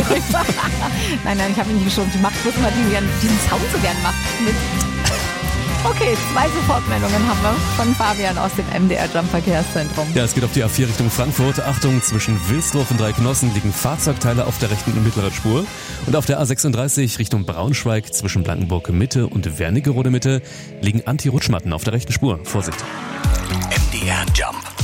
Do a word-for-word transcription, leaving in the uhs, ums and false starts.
Nein, nein, ich habe ihn nicht geschoben. Ich mache bloß immer diesen, diesen Sound so gern macht. Mit. Okay, zwei Sofortmeldungen haben wir von Fabian aus dem M D R-Jump Verkehrszentrum. Ja, es geht auf die A vier Richtung Frankfurt. Achtung, zwischen Wilsdorf und Dreiknossen liegen Fahrzeugteile auf der rechten und mittleren Spur. Und auf der A sechsunddreißig Richtung Braunschweig zwischen Blankenburg Mitte und Wernigerode Mitte liegen Anti-Rutschmatten auf der rechten Spur. Vorsicht. M D R Jump.